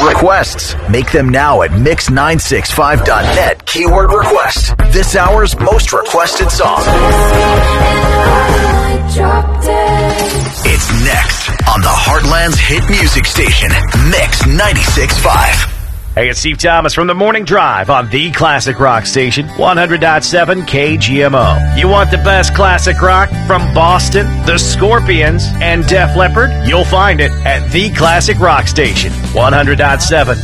Requests. Make them now at mix965.net. Keyword request. This hour's most requested song. It's next on the Heartland's hit music station, Mix 96.5. Hey, it's Steve Thomas from the Morning Drive on the Classic Rock Station, 100.7 KGMO. You want the best classic rock from Boston, the Scorpions, and Def Leppard? You'll find it at the Classic Rock Station, 100.7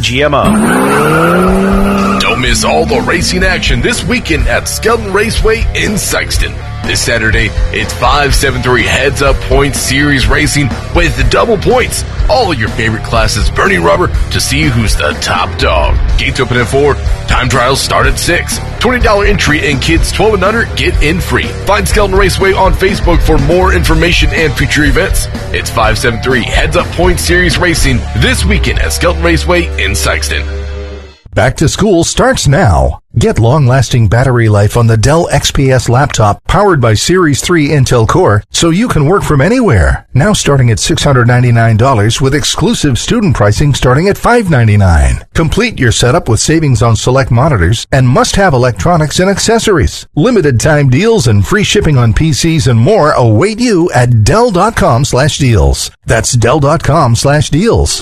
KGMO. Don't miss all the racing action this weekend at Skelton Raceway in Sikeston. This Saturday, it's 573 Heads Up Points Series racing with double points. All of your favorite classes burning rubber to see who's the top dog. Gates open at 4. Time trials start at 6. $20 entry and kids 12 and under get in free. Find Skelton Raceway on Facebook for more information and future events. It's 573 Heads Up Points Series racing this weekend at Skelton Raceway in Sikeston. Back to school starts now. Get long-lasting battery life on the Dell XPS laptop powered by Series 3 Intel Core so you can work from anywhere. Now starting at $699 with exclusive student pricing starting at $599. Complete your setup with savings on select monitors and must-have electronics and accessories. Limited time deals and free shipping on PCs and more await you at Dell.com/deals. That's Dell.com/deals.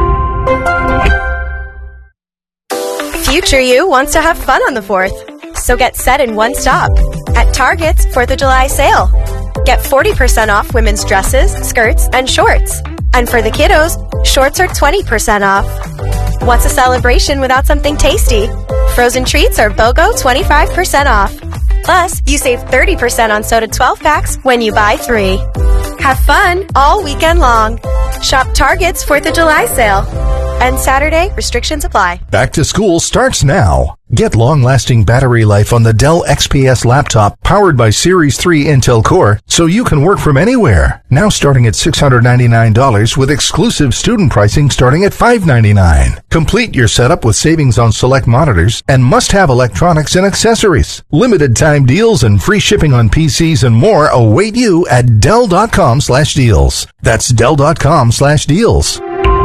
Future you wants to have fun on the 4th, so get set in one stop at Target's 4th of July sale. Get 40% off women's dresses, skirts, and shorts. And for the kiddos, shorts are 20% off. What's a celebration without something tasty? Frozen treats are BOGO 25% off. Plus, you save 30% on soda 12-packs when you buy 3. Have fun all weekend long. Shop Target's 4th of July sale. And Saturday, restrictions apply. Back to school starts now. Get long-lasting battery life on the Dell XPS laptop powered by Series 3 Intel Core so you can work from anywhere. Now starting at $699 with exclusive student pricing starting at $599. Complete your setup with savings on select monitors and must-have electronics and accessories. Limited time deals and free shipping on PCs and more await you at Dell.com/deals. That's Dell.com/deals.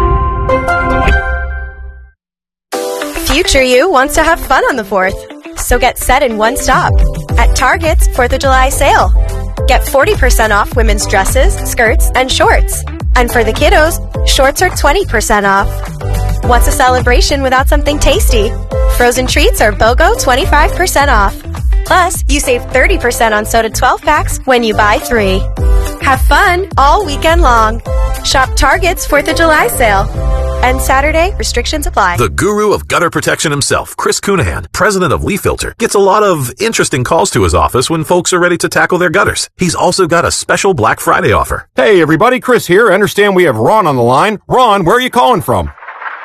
Future you wants to have fun on the 4th, so get set in one stop at Target's 4th of July sale. Get 40% off women's dresses, skirts, and shorts. And for the kiddos, shorts are 20% off. What's a celebration without something tasty? Frozen treats are BOGO 25% off. Plus, you save 30% on soda 12-packs when you buy 3. Have fun all weekend long. Shop Target's 4th of July sale. And Saturday, restrictions apply. The guru of gutter protection himself, Chris Cunahan, president of Leaf Filter, gets a lot of interesting calls to his office when folks are ready to tackle their gutters. He's also got a special Black Friday offer. Hey everybody, Chris here. I understand we have Ron on the line. Ron, where are you calling from?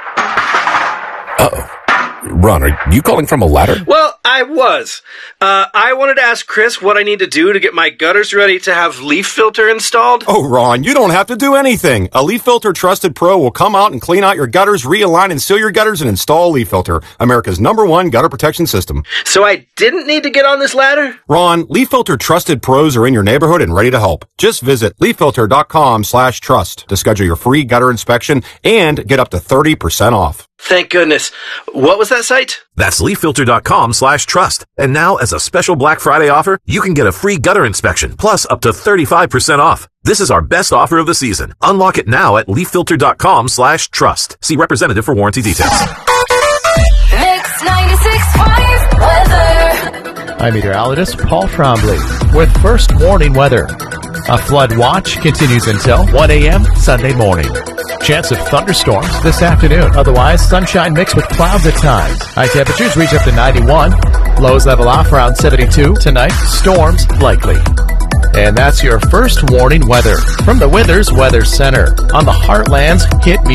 Uh-oh. Ron, are you calling from a ladder? Well, I was. I wanted to ask Chris what I need to do to get my gutters ready to have Leaf Filter installed. Oh, Ron, you don't have to do anything. A Leaf Filter Trusted Pro will come out and clean out your gutters, realign and seal your gutters, and install Leaf Filter, America's #1 gutter protection system. So I didn't need to get on this ladder? Ron, Leaf Filter Trusted Pros are in your neighborhood and ready to help. Just visit leaffilter.com/trust to schedule your free gutter inspection and get up to 30% off. Thank goodness. What was that site? That's leaffilter.com/trust. And now, as a special Black Friday offer, you can get a free gutter inspection, plus up to 35% off. This is our best offer of the season. Unlock it now at leaffilter.com/trust. See representative for warranty details. Mix 96.5 weather. I'm meteorologist Paul Trombley with first warning weather. A flood watch continues until 1 a.m. Sunday morning. Chance of thunderstorms this afternoon. Otherwise, sunshine mixed with clouds at times. High temperatures reach up to 91. Lows level off around 72. Tonight, storms likely. And that's your first warning weather from the Withers Weather Center on the Heartland's Hit Music.